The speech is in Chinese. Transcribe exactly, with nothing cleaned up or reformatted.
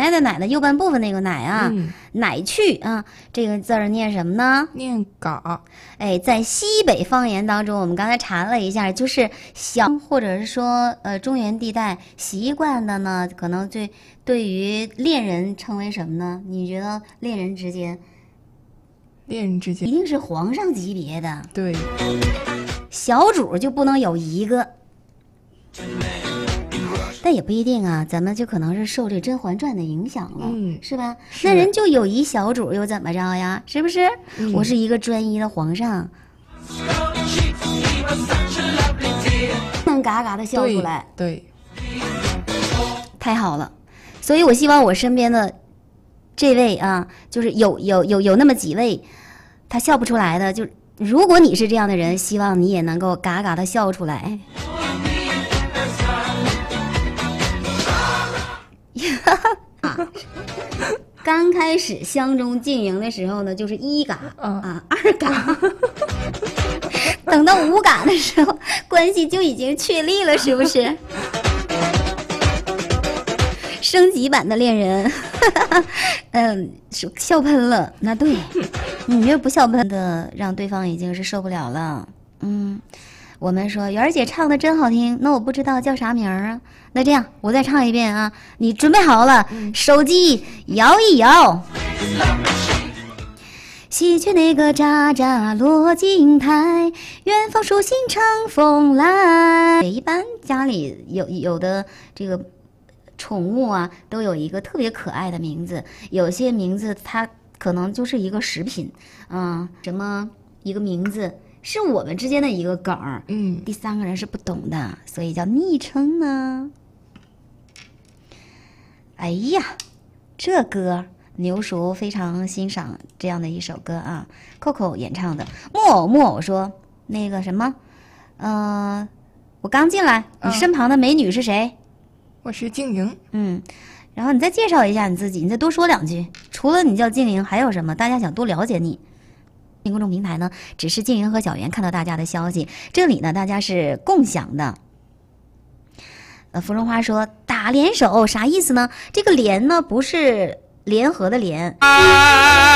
奶的奶的右半部分那个奶啊， 嗯、 奶去啊，这个字儿念什么呢？ 念嘎。 哎，在西北方言当中，我们刚才查了一下，就是小或者是说呃中原地带习惯的呢，可能对对于恋人称为什么呢？你觉得恋人之间？ 恋人之间一定是皇上级别的， 对， 小主就不能有一个。但也不一定啊，咱们就可能是受这《甄嬛传》的影响了， 嗯， 是吧？ 是那人就有一小主又怎么着呀？是不是？ 嗯、 我是一个专一的皇上，能嘎嘎的笑出来， 对，对太好了。所以我希望我身边的这位啊，就是有有有有那么几位，他笑不出来的，就如果你是这样的人，希望你也能够嘎嘎的笑出来。啊，刚开始相中经营的时候呢，就是一嘎、 嗯、 啊，二嘎，等到五嘎的时候，关系就已经确立了，是不是？升级版的恋人，嗯，笑喷了，那对，你这不笑喷的，让对方已经是受不了了。嗯，我们说媛儿姐唱的真好听，那我不知道叫啥名儿啊。那这样，我再唱一遍啊！你准备好了，嗯、手机摇一摇。喜鹊那个喳喳落金台，远方书信乘风来。一般家里有有的这个宠物啊，都有一个特别可爱的名字。有些名字它可能就是一个食品，啊、嗯，什么一个名字。是我们之间的一个梗儿， 嗯， 第三个人是不懂的，所以叫昵称呢。哎呀，这歌牛叔非常欣赏这样的一首歌啊 ，Coco 演唱的。木偶木偶说那个什么，呃，我刚进来，你身旁的美女是谁？ 我是静莹。 嗯，然后你再介绍一下你自己，你再多说两句。除了你叫静莹，还有什么？大家想多了解你。公众平台呢，只是静莹和小袁看到大家的消息，这里呢大家是共享的。呃，芙蓉花说打联手啥意思呢？这个联呢不是联合的联，